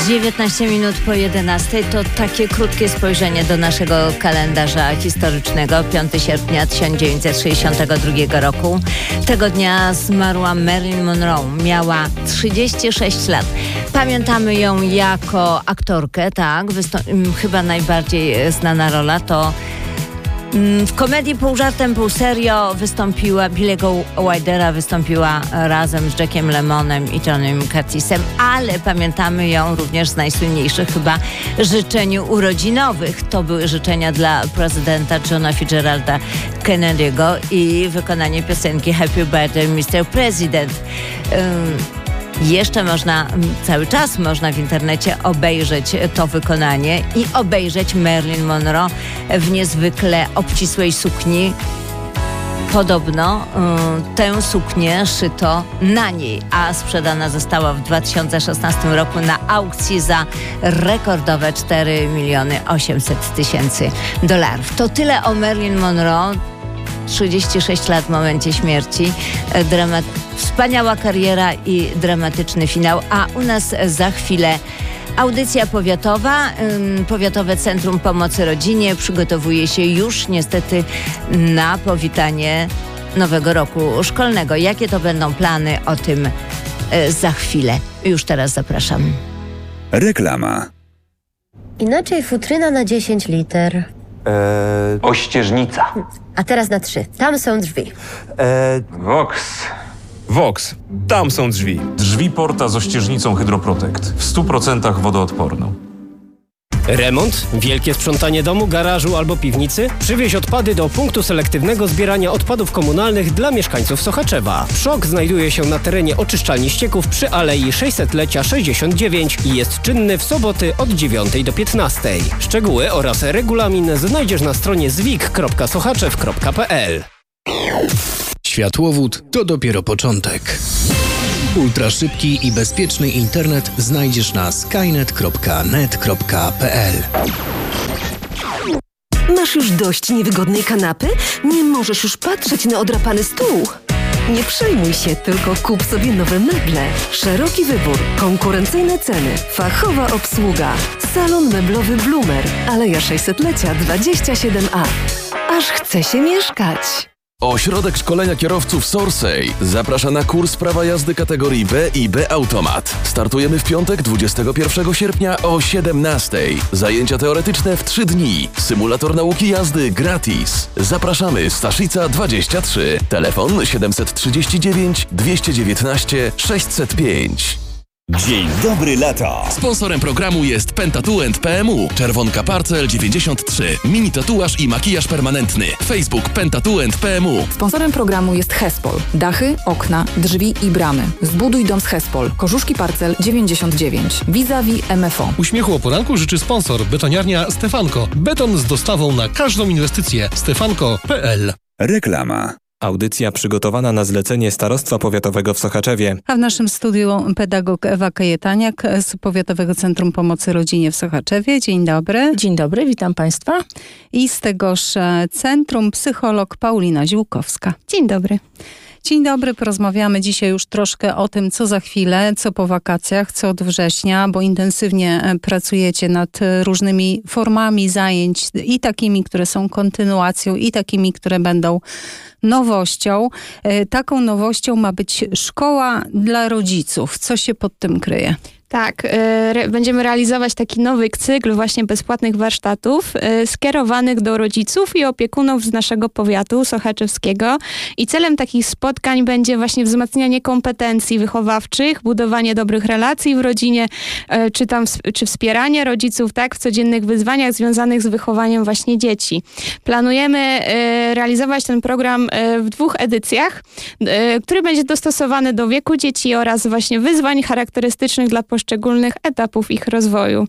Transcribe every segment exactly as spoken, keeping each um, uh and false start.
dziewiętnaście minut po jedenastej to takie krótkie spojrzenie do naszego kalendarza historycznego. piątego sierpnia tysiąc dziewięćset sześćdziesiątego drugiego roku. Tego dnia zmarła Marilyn Monroe. Miała trzydzieści sześć lat. Pamiętamy ją jako aktorkę, tak. Wystą- chyba najbardziej znana rola to w komedii pół żartem, pół serio wystąpiła, Billiego Wildera wystąpiła razem z Jackiem Lemmonem i Johnem Curtisem, ale pamiętamy ją również z najsłynniejszych chyba życzeń urodzinowych. To były życzenia dla prezydenta Johna Fitzgeralda Kennedy'ego i wykonanie piosenki Happy Birthday mister President. Um, Jeszcze można, cały czas można w internecie obejrzeć to wykonanie i obejrzeć Marilyn Monroe w niezwykle obcisłej sukni. Podobno y, tę suknię szyto na niej, a sprzedana została w dwa tysiące szesnastym roku na aukcji za rekordowe cztery miliony osiemset tysięcy dolarów. To tyle o Marilyn Monroe. trzydzieści sześć lat w momencie śmierci. Dramat... Wspaniała kariera i dramatyczny finał. A u nas za chwilę audycja powiatowa. Powiatowe Centrum Pomocy Rodzinie przygotowuje się już niestety na powitanie nowego roku szkolnego. Jakie to będą plany? O tym za chwilę. Już teraz zapraszam. Reklama. Inaczej futryna na dziesięć liter. Eee, Ościeżnica. A teraz na trzy. Tam są drzwi. eee, Vox. Vox. Tam są drzwi. Drzwi Porta z ościeżnicą Hydroprotect. W stu procentach wodoodporną. Remont, wielkie sprzątanie domu, garażu albo piwnicy? Przywieź odpady do punktu selektywnego zbierania odpadów komunalnych dla mieszkańców Sochaczewa. Przok znajduje się na terenie oczyszczalni ścieków przy Alei sześćsetlecia sześćdziesiąt dziewięć i jest czynny w soboty od dziewiątej do piętnastej. Szczegóły oraz regulamin znajdziesz na stronie zwik kropka sochaczew kropka p l. Światłowód to dopiero początek. Ultraszybki i bezpieczny internet znajdziesz na skynet kropka net kropka p l. Masz już dość niewygodnej kanapy? Nie możesz już patrzeć na odrapany stół? Nie przejmuj się, tylko kup sobie nowe meble. Szeroki wybór, konkurencyjne ceny, fachowa obsługa. Salon meblowy Bloomer, Aleja sześćsetlecia dwadzieścia siedem a. Aż chce się mieszkać. Ośrodek Szkolenia Kierowców Sorsej zaprasza na kurs prawa jazdy kategorii B i B Automat. Startujemy w piątek dwudziestego pierwszego sierpnia o siedemnastej. Zajęcia teoretyczne w trzy dni. Symulator nauki jazdy gratis. Zapraszamy, Staszica dwadzieścia trzy. Telefon siedemset trzydzieści dziewięć dwieście dziewiętnaście sześćset pięć. Dzień dobry lata. Sponsorem programu jest Pentatuent P M U. Czerwonka Parcel dziewięćdziesiąt trzy. Mini tatuaż i makijaż permanentny. Facebook Pentatuent P M U. Sponsorem programu jest Hespol. Dachy, okna, drzwi i bramy. Zbuduj dom z Hespol. Korzuszki Parcel dziewięćdziesiąt dziewięć. Vis-a-vis M F O. Uśmiechu o poranku życzy sponsor. Betoniarnia Stefanko. Beton z dostawą na każdą inwestycję. stefanko kropka p l. Reklama. Audycja przygotowana na zlecenie Starostwa Powiatowego w Sochaczewie. A w naszym studiu pedagog Ewa Kajetaniak z Powiatowego Centrum Pomocy Rodzinie w Sochaczewie. Dzień dobry. Dzień dobry, witam Państwa. I z tegoż centrum psycholog Paulina Ziółkowska. Dzień dobry. Dzień dobry, porozmawiamy dzisiaj już troszkę o tym, co za chwilę, co po wakacjach, co od września, bo intensywnie pracujecie nad różnymi formami zajęć i takimi, które są kontynuacją i takimi, które będą nowością. Taką nowością ma być szkoła dla rodziców. Co się pod tym kryje? Tak, re- będziemy realizować taki nowy cykl właśnie bezpłatnych warsztatów y, skierowanych do rodziców i opiekunów z naszego powiatu sochaczewskiego. I celem takich spotkań będzie właśnie wzmacnianie kompetencji wychowawczych, budowanie dobrych relacji w rodzinie, y, czy tam czy wspieranie rodziców tak w codziennych wyzwaniach związanych z wychowaniem właśnie dzieci. Planujemy y, realizować ten program y, w dwóch edycjach, y, który będzie dostosowany do wieku dzieci oraz właśnie wyzwań charakterystycznych dla poszczególnych poszczególnych etapów ich rozwoju.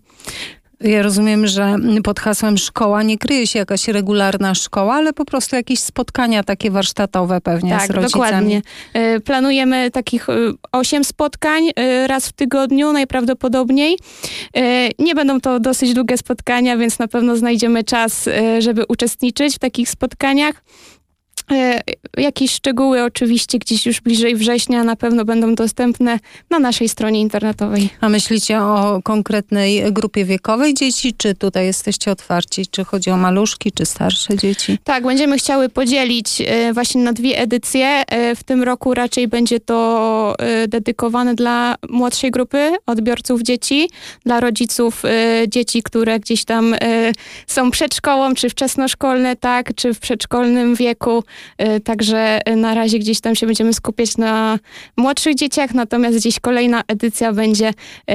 Ja rozumiem, że pod hasłem szkoła nie kryje się jakaś regularna szkoła, ale po prostu jakieś spotkania takie warsztatowe pewnie tak, z rodzicami. Dokładnie. Planujemy takich osiem spotkań raz w tygodniu najprawdopodobniej. Nie będą to dosyć długie spotkania, więc na pewno znajdziemy czas, żeby uczestniczyć w takich spotkaniach. Jakieś szczegóły oczywiście gdzieś już bliżej września na pewno będą dostępne na naszej stronie internetowej. A myślicie o konkretnej grupie wiekowej dzieci, czy tutaj jesteście otwarci? Czy chodzi o maluszki, czy starsze dzieci? Tak, będziemy chciały podzielić właśnie na dwie edycje. W tym roku raczej będzie to dedykowane dla młodszej grupy odbiorców dzieci, dla rodziców dzieci, które gdzieś tam są przed szkołą, czy wczesnoszkolne, tak, czy w przedszkolnym wieku. Także na razie gdzieś tam się będziemy skupiać na młodszych dzieciach, natomiast gdzieś kolejna edycja będzie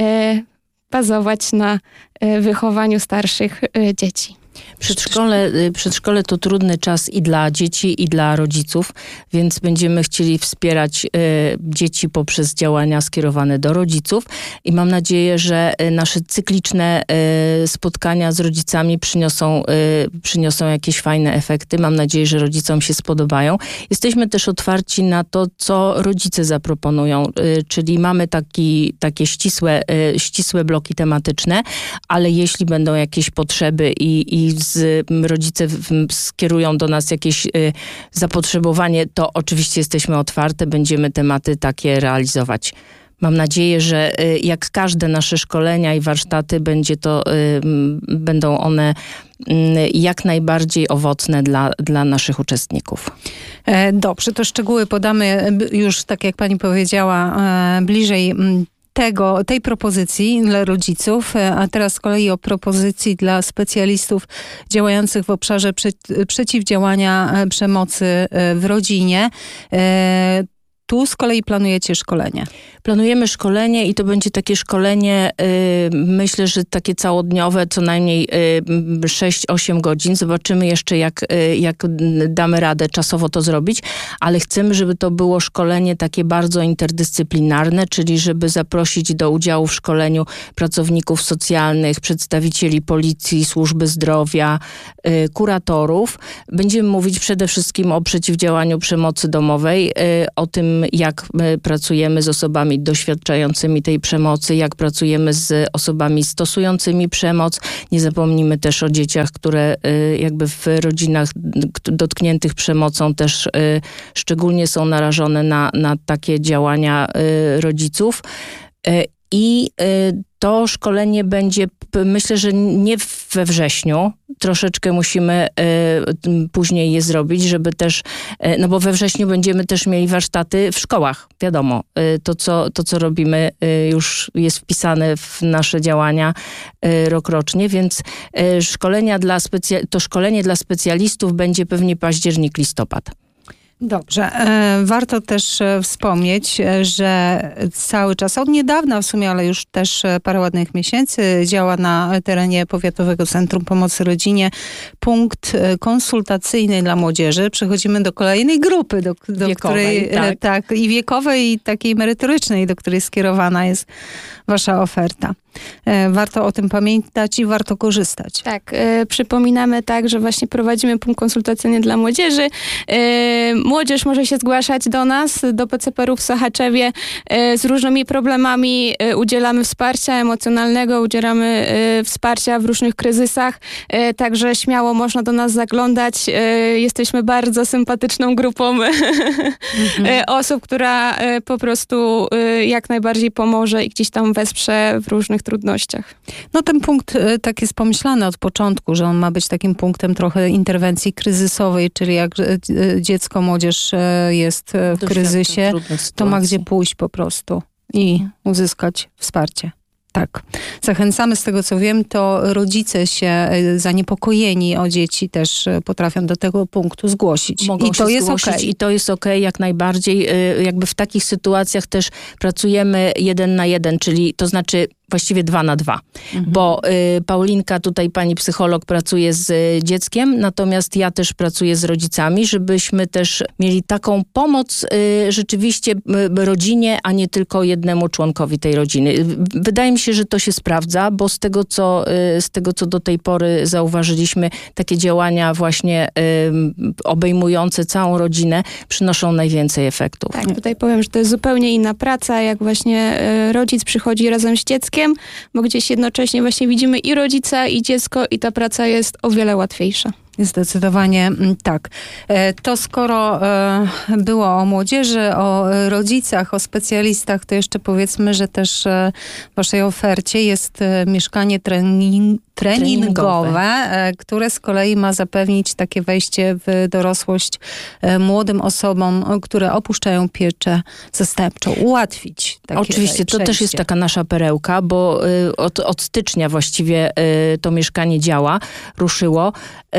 bazować na wychowaniu starszych dzieci. Przedszkole, przedszkole to trudny czas i dla dzieci, i dla rodziców, więc będziemy chcieli wspierać y, dzieci poprzez działania skierowane do rodziców i mam nadzieję, że nasze cykliczne y, spotkania z rodzicami przyniosą, y, przyniosą jakieś fajne efekty. Mam nadzieję, że rodzicom się spodobają. Jesteśmy też otwarci na to, co rodzice zaproponują, y, czyli mamy taki, takie ścisłe, y, ścisłe bloki tematyczne, ale jeśli będą jakieś potrzeby i, i z, rodzice w, skierują do nas jakieś y, zapotrzebowanie, to oczywiście jesteśmy otwarte, będziemy tematy takie realizować. Mam nadzieję, że y, jak każde nasze szkolenia i warsztaty, będzie to, y, będą one y, jak najbardziej owocne dla, dla naszych uczestników. Dobrze, to szczegóły podamy już, tak jak pani powiedziała, bliżej Tego, tej propozycji dla rodziców, a teraz z kolei o propozycji dla specjalistów działających w obszarze prze, przeciwdziałania przemocy w rodzinie. Tu z kolei planujecie szkolenie. Planujemy szkolenie i to będzie takie szkolenie, y, myślę, że takie całodniowe, co najmniej y, sześć osiem godzin. Zobaczymy jeszcze, jak, y, jak damy radę czasowo to zrobić, ale chcemy, żeby to było szkolenie takie bardzo interdyscyplinarne, czyli żeby zaprosić do udziału w szkoleniu pracowników socjalnych, przedstawicieli policji, służby zdrowia, y, kuratorów. Będziemy mówić przede wszystkim o przeciwdziałaniu przemocy domowej, y, o tym, jak pracujemy z osobami doświadczającymi tej przemocy, jak pracujemy z osobami stosującymi przemoc. Nie zapomnijmy też o dzieciach, które jakby w rodzinach dotkniętych przemocą też szczególnie są narażone na, na takie działania rodziców. I to szkolenie będzie, myślę, że nie we wrześniu. Troszeczkę musimy y, później je zrobić, żeby też, y, no bo we wrześniu będziemy też mieli warsztaty w szkołach. Wiadomo, y, to, co, to co robimy y, już jest wpisane w nasze działania y, rokrocznie, więc y, szkolenia dla specja- to szkolenie dla specjalistów będzie pewnie październik, listopad. Dobrze. Warto też wspomnieć, że cały czas, od niedawna w sumie, ale już też parę ładnych miesięcy, działa na terenie Powiatowego Centrum Pomocy Rodzinie punkt konsultacyjny dla młodzieży. Przechodzimy do kolejnej grupy, do, do wiekowej, której tak. tak, i wiekowej, i takiej merytorycznej, do której skierowana jest wasza oferta. Warto o tym pamiętać i warto korzystać. Tak, y, przypominamy tak, że właśnie prowadzimy punkt konsultacyjny dla młodzieży. Y, młodzież może się zgłaszać do nas, do P C P R u w Sochaczewie y, z różnymi problemami. Y, udzielamy wsparcia emocjonalnego, udzielamy y, wsparcia w różnych kryzysach, y, także śmiało można do nas zaglądać. Y, jesteśmy bardzo sympatyczną grupą mm-hmm. osób, która y, po prostu y, jak najbardziej pomoże i gdzieś tam wesprze w różnych trudnościach. No ten punkt tak jest pomyślany od początku, że on ma być takim punktem trochę interwencji kryzysowej, czyli jak dziecko, młodzież jest w kryzysie, to ma gdzie pójść po prostu i uzyskać wsparcie. Tak. Zachęcamy, z tego co wiem, to rodzice się zaniepokojeni o dzieci też potrafią do tego punktu zgłosić. Mogą I to się jest zgłosić okej. I to jest okej, jak najbardziej. Jakby w takich sytuacjach też pracujemy jeden na jeden, czyli to znaczy właściwie dwa na dwa, mhm. bo y, Paulinka, tutaj pani psycholog, pracuje z y, dzieckiem, natomiast ja też pracuję z rodzicami, żebyśmy też mieli taką pomoc y, rzeczywiście y, rodzinie, a nie tylko jednemu członkowi tej rodziny. Wydaje mi się, że to się sprawdza, bo z tego, co, y, z tego, co do tej pory zauważyliśmy, takie działania właśnie y, obejmujące całą rodzinę przynoszą najwięcej efektów. Tak, tutaj powiem, że to jest zupełnie inna praca, jak właśnie y, rodzic przychodzi razem z dzieckiem, bo gdzieś jednocześnie właśnie widzimy i rodzica, i dziecko, i ta praca jest o wiele łatwiejsza. Zdecydowanie tak. To skoro było o młodzieży, o rodzicach, o specjalistach, to jeszcze powiedzmy, że też w waszej ofercie jest mieszkanie trening, treningowe, treningowe, które z kolei ma zapewnić takie wejście w dorosłość młodym osobom, które opuszczają pieczę zastępczą, ułatwić takie Oczywiście, przejście. To też jest taka nasza perełka, bo od, od stycznia właściwie to mieszkanie działa, ruszyło.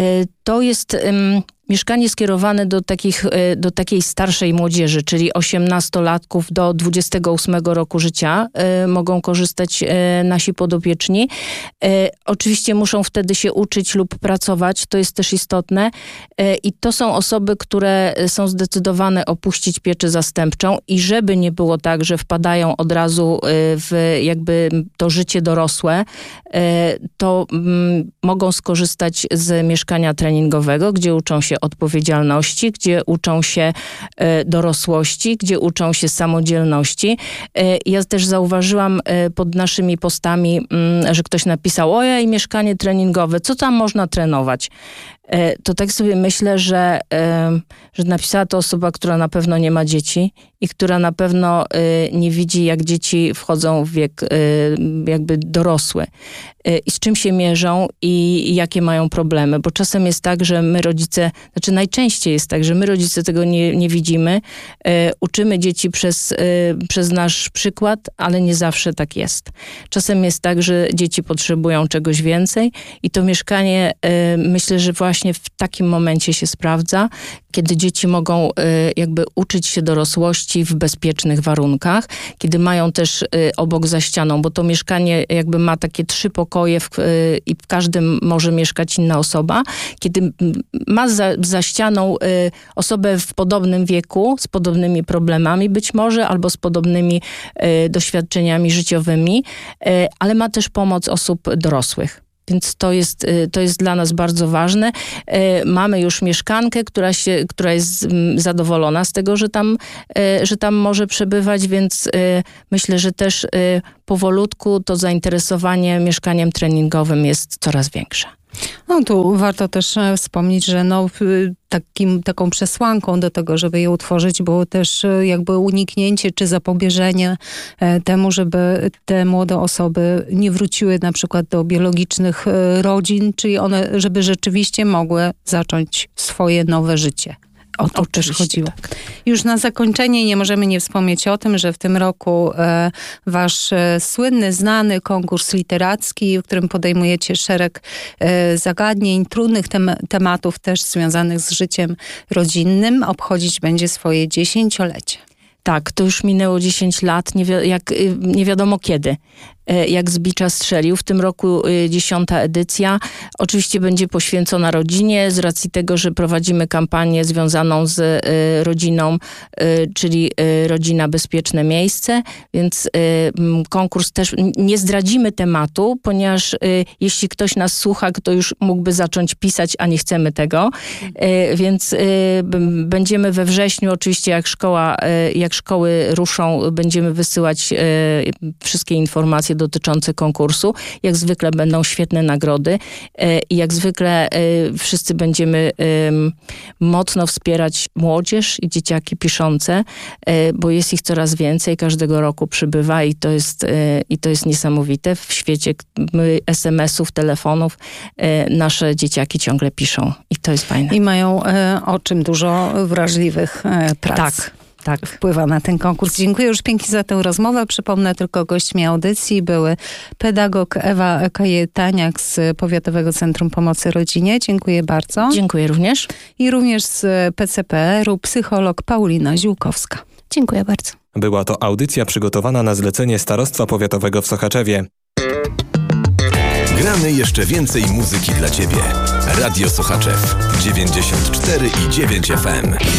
To jest um, mieszkanie skierowane do, takich, do takiej starszej młodzieży, czyli osiemnastolatków do dwudziestego ósmego roku życia y, mogą korzystać y, nasi podopieczni. Y, oczywiście muszą wtedy się uczyć lub pracować, to jest też istotne. Y, I to są osoby, które są zdecydowane opuścić pieczę zastępczą i żeby nie było tak, że wpadają od razu y, w jakby to życie dorosłe, y, to y, mogą skorzystać z mieszkania treningowego, gdzie uczą się odpowiedzialności, gdzie uczą się e, dorosłości, gdzie uczą się samodzielności. E, ja też zauważyłam e, pod naszymi postami, m, że ktoś napisał: ojej, mieszkanie treningowe, co tam można trenować? E, to tak sobie myślę, że, e, że napisała to osoba, która na pewno nie ma dzieci i która na pewno e, nie widzi, jak dzieci wchodzą w wiek e, jakby dorosły. E, I z czym się mierzą i, i jakie mają problemy. Bo czasem jest tak, że my rodzice, znaczy najczęściej jest tak, że my rodzice tego nie, nie widzimy. E, uczymy dzieci przez, e, przez nasz przykład, ale nie zawsze tak jest. Czasem jest tak, że dzieci potrzebują czegoś więcej i to mieszkanie e, myślę, że właśnie w takim momencie się sprawdza, kiedy dzieci mogą y, jakby uczyć się dorosłości w bezpiecznych warunkach, kiedy mają też y, obok za ścianą, bo to mieszkanie jakby ma takie trzy pokoje w, y, i w każdym może mieszkać inna osoba, kiedy ma za, za ścianą y, osobę w podobnym wieku, z podobnymi problemami być może, albo z podobnymi y, doświadczeniami życiowymi, y, ale ma też pomoc osób dorosłych. Więc to jest, to jest dla nas bardzo ważne. Mamy już mieszkankę, która, się, która jest zadowolona z tego, że tam, że tam może przebywać, więc myślę, że też powolutku to zainteresowanie mieszkaniem treningowym jest coraz większe. No tu warto też wspomnieć, że no, takim, taką przesłanką do tego, żeby je utworzyć, było też jakby uniknięcie czy zapobieżenie temu, żeby te młode osoby nie wróciły na przykład do biologicznych rodzin, czyli one, żeby rzeczywiście mogły zacząć swoje nowe życie. O to też chodziło. Tak. Już na zakończenie nie możemy nie wspomnieć o tym, że w tym roku e, wasz e, słynny, znany konkurs literacki, w którym podejmujecie szereg e, zagadnień, trudnych tem- tematów też związanych z życiem rodzinnym, obchodzić będzie swoje dziesięciolecie. Tak, to już minęło dziesięć lat, nie, wi- jak, nie wiadomo kiedy. Jak z bicza strzelił. W tym roku dziesiąta edycja. Oczywiście będzie poświęcona rodzinie z racji tego, że prowadzimy kampanię związaną z y, rodziną, y, czyli y, Rodzina Bezpieczne Miejsce, więc y, konkurs też nie zdradzimy tematu, ponieważ y, jeśli ktoś nas słucha, to już mógłby zacząć pisać, a nie chcemy tego. Y, więc y, będziemy we wrześniu, oczywiście jak szkoła, y, jak szkoły ruszą, będziemy wysyłać y, wszystkie informacje dotyczące konkursu. Jak zwykle będą świetne nagrody i jak zwykle wszyscy będziemy mocno wspierać młodzież i dzieciaki piszące, bo jest ich coraz więcej, każdego roku przybywa i to jest, i to jest niesamowite. W świecie es em esów, telefonów nasze dzieciaki ciągle piszą i to jest fajne. I mają o czym dużo wrażliwych prac. Tak. Tak. Wpływa na ten konkurs. Dziękuję już pięknie za tę rozmowę. Przypomnę tylko, gośćmi audycji były pedagog Ewa Kajetaniak z Powiatowego Centrum Pomocy Rodzinie. Dziękuję bardzo. Dziękuję również. I również z P C P R u psycholog Paulina Ziółkowska. Dziękuję bardzo. Była to audycja przygotowana na zlecenie Starostwa Powiatowego w Sochaczewie. Gramy jeszcze więcej muzyki dla Ciebie. Radio Sochaczew dziewięćdziesiąt cztery i dziewięć F M.